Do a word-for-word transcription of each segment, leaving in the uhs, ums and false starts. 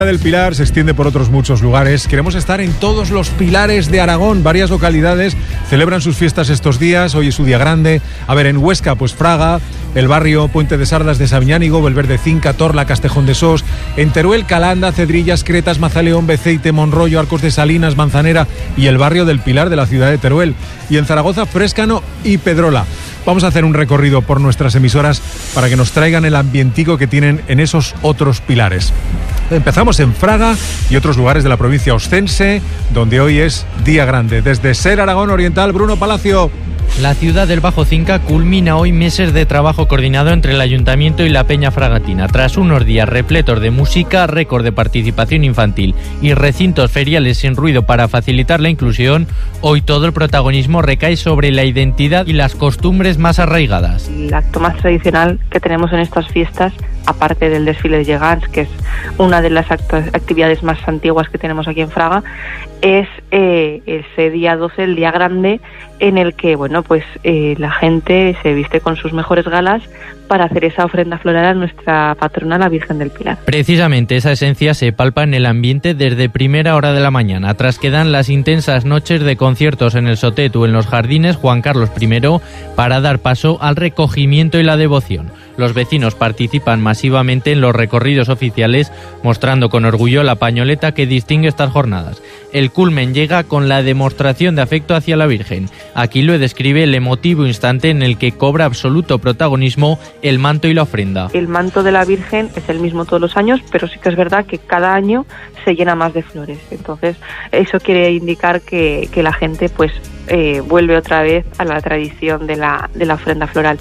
del Pilar se extiende por otros muchos lugares. Queremos estar en todos los pilares de Aragón. Varias localidades celebran sus fiestas estos días. Hoy es su día grande. A ver, en Huesca, pues Fraga, el barrio Puente de Sardas de Sabiñánigo, Belverde Cinca, Torla, Castejón de Sos. En Teruel, Calanda, Cedrillas, Cretas, Mazaleón, Beceite, Monroyo, Arcos de Salinas, Manzanera y el barrio del Pilar de la ciudad de Teruel. Y en Zaragoza, Frescano y Pedrola. Vamos a hacer un recorrido por nuestras emisoras para que nos traigan el ambientico que tienen en esos otros pilares. Empezamos en Fraga y otros lugares de la provincia ostense, donde hoy es día grande. Desde Ser Aragón Oriental, Bruno Palacio. La ciudad del Bajo Cinca culmina hoy meses de trabajo coordinado entre el Ayuntamiento y la Peña Fragatina. Tras unos días repletos de música, récord de participación infantil y recintos feriales sin ruido para facilitar la inclusión, hoy todo el protagonismo recae sobre la identidad y las costumbres más arraigadas. El acto más tradicional que tenemos en estas fiestas, aparte del desfile de Gegants, que es una de las act- actividades más antiguas que tenemos aquí en Fraga, es eh, ese día doce, el día grande, en el que bueno pues eh, la gente se viste con sus mejores galas para hacer esa ofrenda floral a nuestra patrona, la Virgen del Pilar. Precisamente esa esencia se palpa en el ambiente desde primera hora de la mañana, tras que dan las intensas noches de conciertos en el Sotet o en los jardines Juan Carlos primero, para dar paso al recogimiento y la devoción. Los vecinos participan masivamente en los recorridos oficiales, mostrando con orgullo la pañoleta que distingue estas jornadas. El culmen llega con la demostración de afecto hacia la Virgen. Aquí lo describe el emotivo instante en el que cobra absoluto protagonismo el manto y la ofrenda. El manto de la Virgen es el mismo todos los años, pero sí que es verdad que cada año se llena más de flores. Entonces, eso quiere indicar que, que la gente pues eh, vuelve otra vez a la tradición de la, de la ofrenda floral.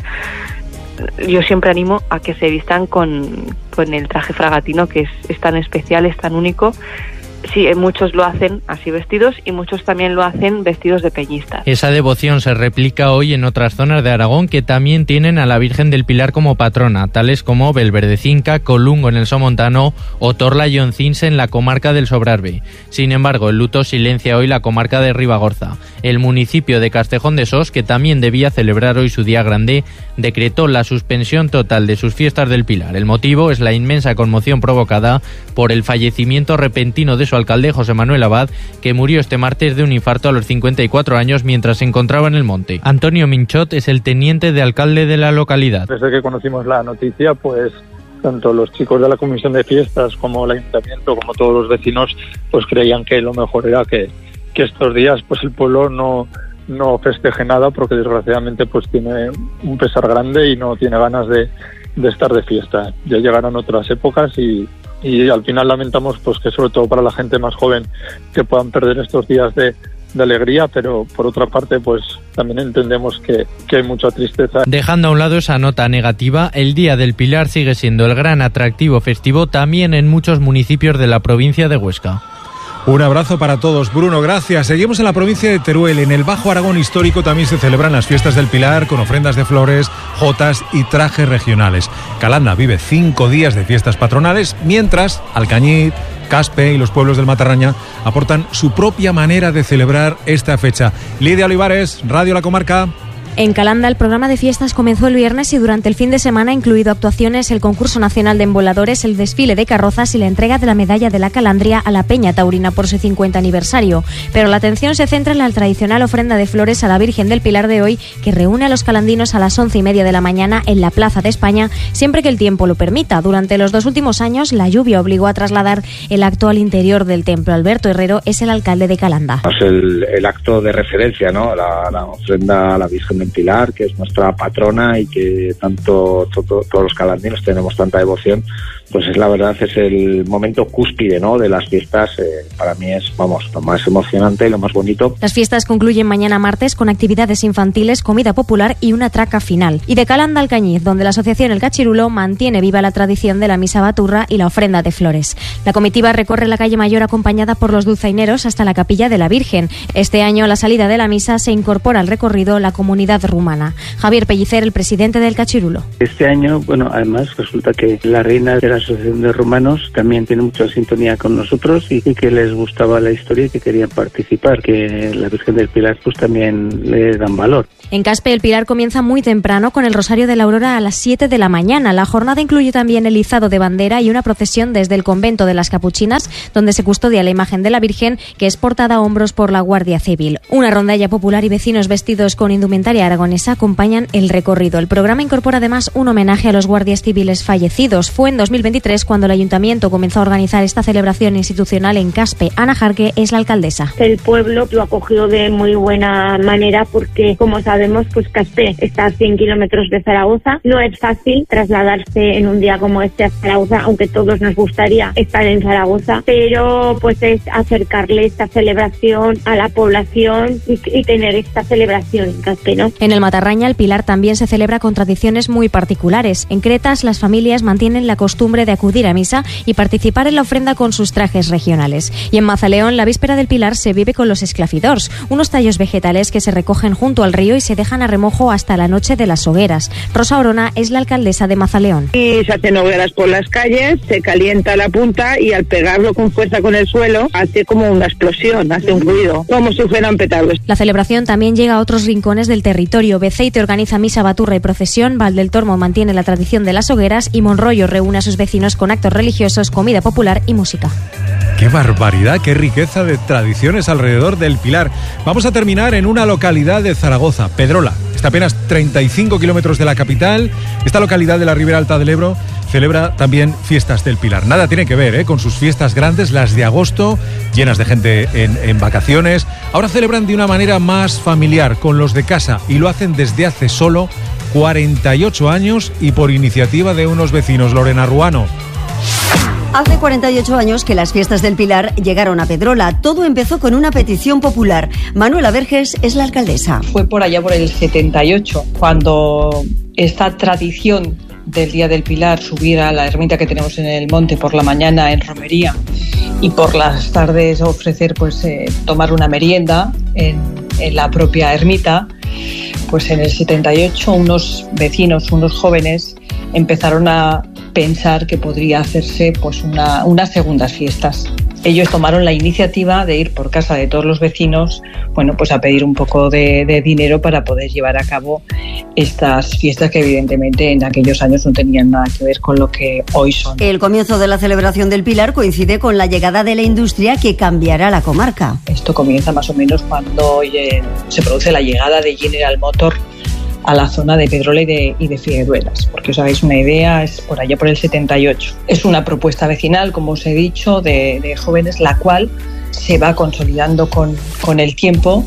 Yo siempre animo a que se vistan con, con el traje fragatino, que es, es tan especial, es tan único. Sí, muchos lo hacen así vestidos y muchos también lo hacen vestidos de peñistas. Esa devoción se replica hoy en otras zonas de Aragón que también tienen a la Virgen del Pilar como patrona, tales como Belverde Cinca, Colungo en el Somontano o Torla y Oncinse en la comarca del Sobrarbe. Sin embargo, el luto silencia hoy la comarca de Ribagorza. El municipio de Castejón de Sos, que también debía celebrar hoy su día grande, decretó la suspensión total de sus fiestas del Pilar. El motivo es la inmensa conmoción provocada por el fallecimiento repentino de su alcalde José Manuel Abad, que murió este martes de un infarto a los cincuenta y cuatro años mientras se encontraba en el monte. Antonio Minchot es el teniente de alcalde de la localidad. Desde que conocimos la noticia, pues tanto los chicos de la comisión de fiestas como el ayuntamiento, como todos los vecinos, pues creían que lo mejor era que, que estos días pues el pueblo no no festeje nada, porque desgraciadamente pues tiene un pesar grande y no tiene ganas de, de estar de fiesta. Ya llegarán otras épocas y y al final lamentamos pues que sobre todo para la gente más joven que puedan perder estos días de, de alegría, pero por otra parte pues también entendemos que, que hay mucha tristeza. Dejando a un lado esa nota negativa, el Día del Pilar sigue siendo el gran atractivo festivo también en muchos municipios de la provincia de Huesca. Un abrazo para todos, Bruno, gracias. Seguimos en la provincia de Teruel. En el Bajo Aragón histórico también se celebran las fiestas del Pilar con ofrendas de flores, jotas y trajes regionales. Calanda vive cinco días de fiestas patronales, mientras Alcañiz, Caspe y los pueblos del Matarraña aportan su propia manera de celebrar esta fecha. Lidia Olivares, Radio La Comarca. En Calanda, el programa de fiestas comenzó el viernes y durante el fin de semana ha incluido actuaciones, el concurso nacional de emboladores, el desfile de carrozas y la entrega de la medalla de la Calandria a la Peña Taurina por su cincuenta aniversario. Pero la atención se centra en la tradicional ofrenda de flores a la Virgen del Pilar de hoy, que reúne a los calandinos a las once y media de la mañana en la Plaza de España, siempre que el tiempo lo permita. Durante los dos últimos años, la lluvia obligó a trasladar el acto al interior del templo. Alberto Herrero es el alcalde de Calanda. Es el, el acto de referencia, ¿no? La, la ofrenda a la Virgen del Pilar, que es nuestra patrona y que tanto todo, todos los calandinos tenemos tanta devoción, pues es la verdad, es el momento cúspide, ¿no?, de las fiestas. Eh, para mí es, vamos, lo más emocionante y lo más bonito. Las fiestas concluyen mañana martes con actividades infantiles, comida popular y una traca final. Y de Calanda al Cañiz, donde la asociación El Cachirulo mantiene viva la tradición de la misa baturra y la ofrenda de flores. La comitiva recorre la calle Mayor acompañada por los dulzaineros hasta la capilla de la Virgen. Este año, a la salida de la misa, se incorpora al recorrido la comunidad rumana. Javier Pellicer, el presidente del Cachirulo. Este año, bueno, además resulta que la reina de la asociación de rumanos, también tiene mucha sintonía con nosotros y, y que les gustaba la historia y que querían participar, que la Virgen del Pilar pues también le dan valor. En Caspe, el Pilar comienza muy temprano con el Rosario de la Aurora a las siete de la mañana. La jornada incluye también el izado de bandera y una procesión desde el convento de las Capuchinas, donde se custodia la imagen de la Virgen, que es portada a hombros por la Guardia Civil. Una rondalla popular y vecinos vestidos con indumentaria aragonesa acompañan el recorrido. El programa incorpora además un homenaje a los guardias civiles fallecidos. Fue en dos mil veintitrés cuando el Ayuntamiento comenzó a organizar esta celebración institucional en Caspe. Ana Jarque es la alcaldesa. El pueblo lo acogió de muy buena manera porque, como sabemos, pues Caspe está a cien kilómetros de Zaragoza. No es fácil trasladarse en un día como este a Zaragoza, aunque todos nos gustaría estar en Zaragoza, pero pues es acercarle esta celebración a la población y, y tener esta celebración en Caspe, ¿no? En el Matarraña, el Pilar también se celebra con tradiciones muy particulares. En Cretas, las familias mantienen la costumbre de acudir a misa y participar en la ofrenda con sus trajes regionales. Y en Mazaleón, la víspera del Pilar se vive con los esclafidors, unos tallos vegetales que se recogen junto al río y se dejan a remojo hasta la noche de las hogueras. Rosa Orona es la alcaldesa de Mazaleón. Y se hacen hogueras por las calles, se calienta la punta y al pegarlo con fuerza con el suelo hace como una explosión, hace un ruido, como si fueran petardos. La celebración también llega a otros rincones del territorio. Beceite organiza misa, baturra y procesión, Valdeltormo mantiene la tradición de las hogueras y Monroyo reúne a sus vecinos con actos religiosos, comida popular y música. ¡Qué barbaridad, qué riqueza de tradiciones alrededor del Pilar! Vamos a terminar en una localidad de Zaragoza, Pedrola. Está a apenas treinta y cinco kilómetros de la capital. Esta localidad de la Ribera Alta del Ebro celebra también fiestas del Pilar. Nada tiene que ver ¿eh? con sus fiestas grandes, las de agosto, llenas de gente en, en vacaciones. Ahora celebran de una manera más familiar, con los de casa, y lo hacen desde hace solo cuarenta y ocho años y por iniciativa de unos vecinos. Lorena Ruano. Hace cuarenta y ocho años que las fiestas del Pilar llegaron a Pedrola. Todo empezó con una petición popular. Manuela Verges es la alcaldesa. Fue por allá por el setenta y ocho, cuando esta tradición del Día del Pilar, subir a la ermita que tenemos en el monte por la mañana en romería y por las tardes ofrecer, pues, eh, tomar una merienda en, en la propia ermita, pues en el setenta y ocho unos vecinos, unos jóvenes, empezaron a pensar que podría hacerse pues una, unas segundas fiestas. Ellos tomaron la iniciativa de ir por casa de todos los vecinos, bueno, pues a pedir un poco de, de dinero para poder llevar a cabo estas fiestas que evidentemente en aquellos años no tenían nada que ver con lo que hoy son. El comienzo de la celebración del Pilar coincide con la llegada de la industria que cambiará la comarca. Esto comienza más o menos cuando eh, se produce la llegada de General Motors a la zona de Pedrola y de, y de Figueruelas. Porque os hagáis una idea, es por allá por el setenta y ocho. Es una propuesta vecinal, como os he dicho, de, de jóvenes, la cual se va consolidando con, con el tiempo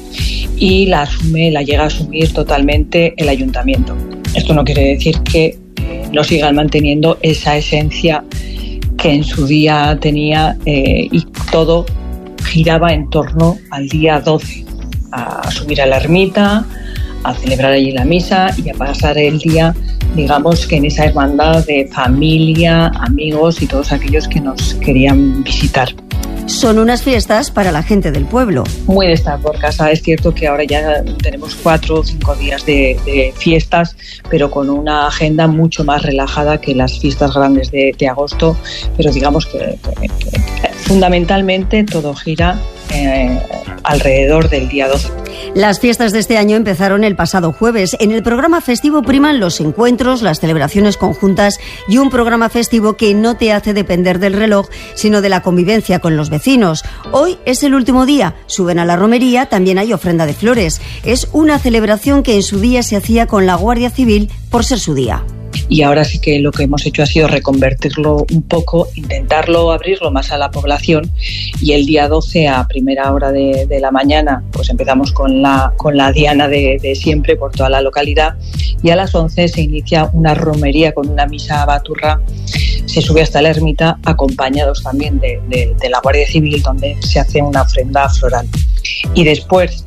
y la asume, la llega a asumir totalmente el ayuntamiento. Esto no quiere decir que eh, no sigan manteniendo esa esencia que en su día tenía eh, y todo giraba en torno al día doce, a subir a la ermita, a celebrar allí la misa y a pasar el día, digamos, que en esa hermandad de familia, amigos y todos aquellos que nos querían visitar. Son unas fiestas para la gente del pueblo. Muy de estar por casa. Es cierto que ahora ya tenemos cuatro o cinco días de, de fiestas, pero con una agenda mucho más relajada que las fiestas grandes de, de agosto. Pero digamos que, que, que fundamentalmente todo gira eh, alrededor del día doce. Las fiestas de este año empezaron el pasado jueves. En el programa festivo priman los encuentros, las celebraciones conjuntas y un programa festivo que no te hace depender del reloj, sino de la convivencia con los vecinos. Hoy es el último día. Suben a la romería, también hay ofrenda de flores. Es una celebración que en su día se hacía con la Guardia Civil por ser su día. Y ahora sí que lo que hemos hecho ha sido reconvertirlo un poco, intentarlo abrirlo más a la población, y el día doce a primera hora de, de la mañana pues empezamos con la, con la diana de, de siempre por toda la localidad, y a las once se inicia una romería con una misa baturra. Se sube hasta la ermita acompañados también de, de, de la Guardia Civil, donde se hace una ofrenda floral. Y después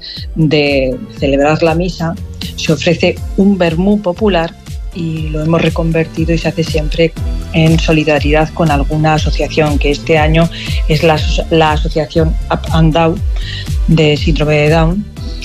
de celebrar la misa se ofrece un vermú popular, y lo hemos reconvertido y se hace siempre en solidaridad con alguna asociación, que este año es la, la asociación Up and Down de síndrome de Down.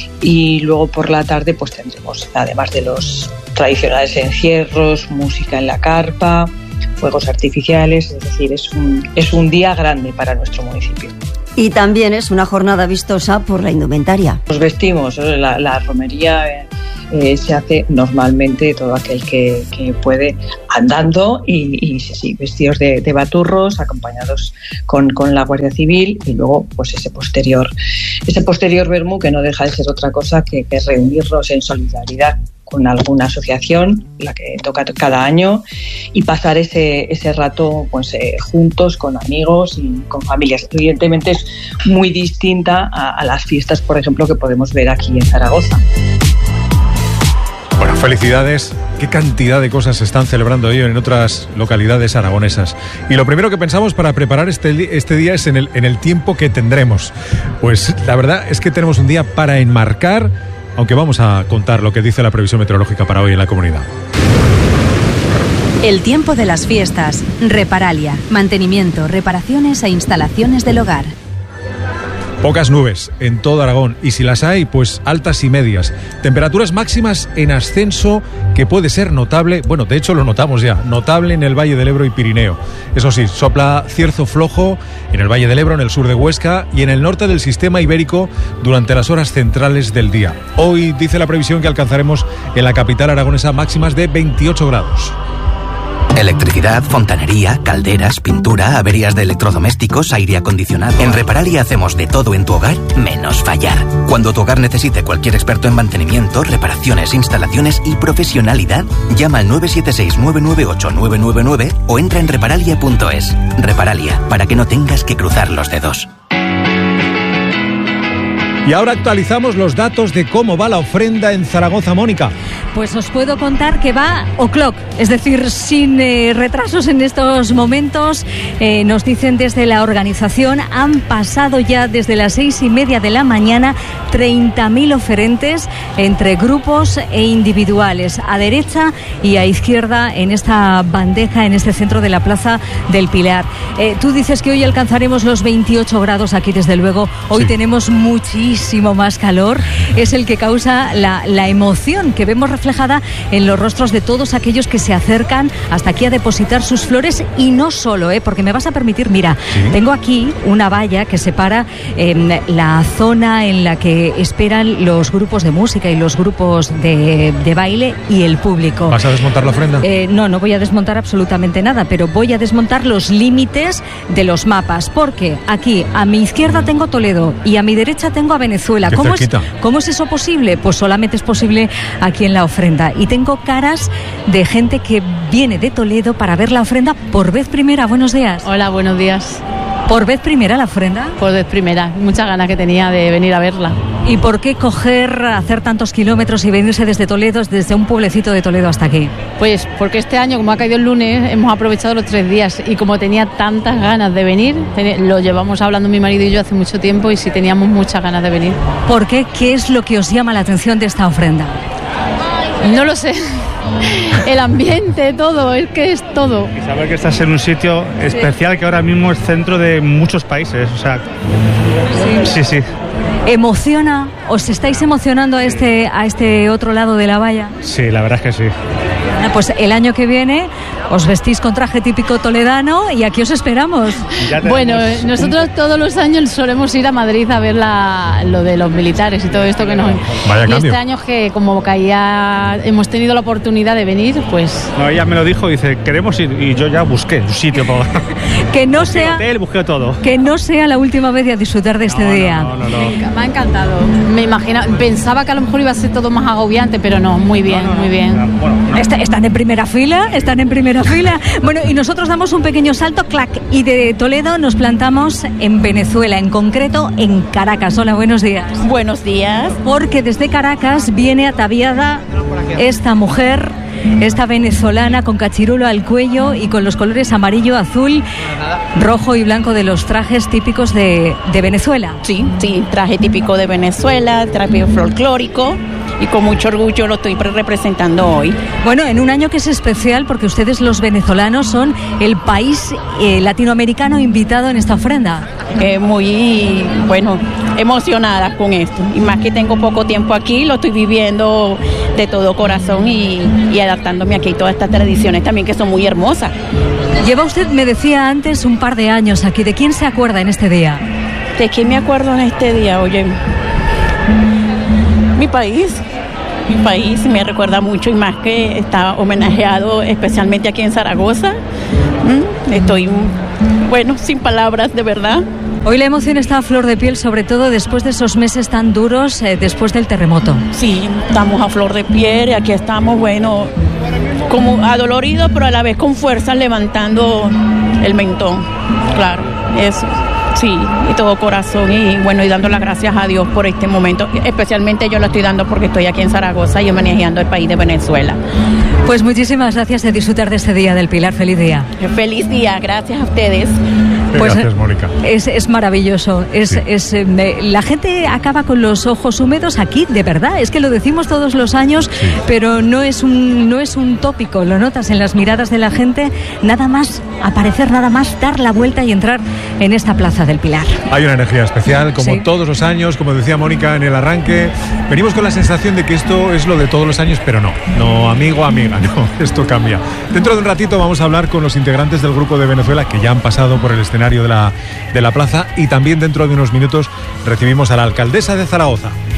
Y luego por la tarde pues tendremos, además de los tradicionales encierros, música en la carpa, fuegos artificiales, es decir, es un, es un día grande para nuestro municipio. Y también es una jornada vistosa por la indumentaria. Nos vestimos, la, la romería eh, eh, se hace normalmente todo aquel que, que puede andando y, y sí, sí, vestidos de, de baturros, acompañados con, con la Guardia Civil, y luego pues ese posterior, ese posterior vermú que no deja de ser otra cosa que, que reunirnos en solidaridad con alguna asociación, la que toca cada año, y pasar ese, ese rato pues eh, juntos, con amigos y con familias. Evidentemente es muy distinta a, a las fiestas, por ejemplo, que podemos ver aquí en Zaragoza. Bueno, felicidades. Qué cantidad de cosas se están celebrando hoy en otras localidades aragonesas. Y lo primero que pensamos para preparar este, este día es en el, en el tiempo que tendremos. Pues la verdad es que tenemos un día para enmarcar, aunque vamos a contar lo que dice la previsión meteorológica para hoy en la comunidad. El tiempo de las fiestas. Reparalia. Mantenimiento, reparaciones e instalaciones del hogar. Pocas nubes en todo Aragón, y si las hay, pues altas y medias. Temperaturas máximas en ascenso que puede ser notable, bueno, de hecho lo notamos ya, notable en el Valle del Ebro y Pirineo. Eso sí, sopla cierzo flojo en el Valle del Ebro, en el sur de Huesca y en el norte del sistema ibérico durante las horas centrales del día. Hoy dice la previsión que alcanzaremos en la capital aragonesa máximas de veintiocho grados. Electricidad, fontanería, calderas, pintura, averías de electrodomésticos, aire acondicionado. En Reparalia hacemos de todo en tu hogar, menos fallar. Cuando tu hogar necesite cualquier experto en mantenimiento, reparaciones, instalaciones y profesionalidad, llama al nueve siete seis, nueve nueve ocho, nueve nueve nueve o entra en reparalia punto es. Reparalia, para que no tengas que cruzar los dedos. Y ahora actualizamos los datos de cómo va la ofrenda en Zaragoza, Mónica. Pues os puedo contar que va o'clock, es decir, sin eh, retrasos en estos momentos. Eh, nos dicen desde la organización, han pasado ya desde las seis y media de la mañana treinta mil oferentes entre grupos e individuales, a derecha y a izquierda en esta bandeja, en este centro de la Plaza del Pilar. Eh, tú dices que hoy alcanzaremos los veintiocho grados aquí, desde luego. Hoy sí. Tenemos muchísimo más calor. Es el que causa la, la emoción que vemos reflejada en los rostros de todos aquellos que se acercan hasta aquí a depositar sus flores, y no solo, ¿eh? Porque me vas a permitir, mira, ¿sí? Tengo aquí una valla que separa eh, la zona en la que esperan los grupos de música y los grupos de, de baile y el público. ¿Vas a desmontar la ofrenda? Eh, no, no voy a desmontar absolutamente nada, pero voy a desmontar los límites de los mapas, porque aquí a mi izquierda tengo Toledo y a mi derecha tengo a Venezuela. ¿Cómo es, ¿Cómo es eso posible? Pues solamente es posible aquí en la ofrenda. Y tengo caras de gente que viene de Toledo para ver la ofrenda por vez primera. Buenos días. Hola, buenos días. ¿Por vez primera la ofrenda? Por vez primera. Muchas ganas que tenía de venir a verla. ¿Y por qué coger, hacer tantos kilómetros y venirse desde Toledo, desde un pueblecito de Toledo hasta aquí? Pues porque este año, como ha caído el lunes, hemos aprovechado los tres días, y como tenía tantas ganas de venir, lo llevamos hablando mi marido y yo hace mucho tiempo, y sí teníamos muchas ganas de venir. ¿Por qué? ¿Qué es lo que os llama la atención de esta ofrenda? No lo sé. El ambiente, todo, es que es todo. Y saber que estás en un sitio especial, que ahora mismo es centro de muchos países, o sea, sí, sí. sí. ¿Emociona? ¿Os estáis emocionando a este, a este otro lado de la valla? Sí, la verdad es que sí. Pues el año que viene os vestís con traje típico toledano y aquí os esperamos. Bueno, nosotros todos los años solemos ir a Madrid a ver la, lo de los militares y todo esto que nos... Vaya y cambio. Este año que como caía, hemos tenido la oportunidad de venir, pues... No, ella me lo dijo, dice, queremos ir, y yo ya busqué un sitio para... Que no sea... Hotel, busqué todo. Que no sea la última vez de disfrutar de este no, día. No, no, no, no. Me ha encantado. Me imagino, pensaba que a lo mejor iba a ser todo más agobiante, pero no, muy bien, no, no, muy bien. No, bueno, no. Está, están en primera fila, están en primera fila. Bueno, y nosotros damos un pequeño salto, clac, y de Toledo nos plantamos en Venezuela, en concreto en Caracas. Hola, buenos días. Buenos días. Porque desde Caracas viene ataviada esta mujer, esta venezolana, con cachirulo al cuello y con los colores amarillo, azul, rojo y blanco de los trajes típicos de, de Venezuela. Sí, sí, traje típico de Venezuela, traje folclórico. y con mucho orgullo lo estoy representando hoy. Bueno, en un año que es especial porque ustedes los venezolanos son el país eh, latinoamericano invitado en esta ofrenda. Eh, muy, bueno, emocionada con esto, y más que tengo poco tiempo aquí, lo estoy viviendo de todo corazón y, y adaptándome aquí a todas estas tradiciones también que son muy hermosas. Lleva usted, me decía antes, un par de años aquí. ¿De quién se acuerda en este día? ¿De quién me acuerdo en este día? Oye, mi país, mi país me recuerda mucho, y más que está homenajeado especialmente aquí en Zaragoza. Estoy, bueno, sin palabras, de verdad. Hoy la emoción está a flor de piel, sobre todo después de esos meses tan duros, eh, después del terremoto. Sí, estamos a flor de piel y aquí estamos, bueno, como adoloridos, pero a la vez con fuerza, levantando el mentón. Claro, eso. Sí, y todo corazón, y bueno, y dando las gracias a Dios por este momento. Especialmente yo lo estoy dando porque estoy aquí en Zaragoza y homenajeando el país de Venezuela. Pues muchísimas gracias de disfrutar de este Día del Pilar. Feliz día. Feliz día, gracias a ustedes. Pues, gracias, Mónica. Es, es maravilloso. Es, Sí. es, eh, la gente acaba con los ojos húmedos aquí, de verdad. Es que lo decimos todos los años, sí. pero no es un no es un tópico. Lo notas en las miradas de la gente. Nada más aparecer, nada más dar la vuelta y entrar en esta plaza del Pilar. Hay una energía especial, como Sí. todos los años, como decía Mónica en el arranque. Venimos con la sensación de que esto es lo de todos los años, pero no. No, amigo, amiga, no. Esto cambia. Dentro de un ratito vamos a hablar con los integrantes del Grupo de Venezuela que ya han pasado por el escenario de la, de la plaza, y también dentro de unos minutos recibimos a la alcaldesa de Zaragoza.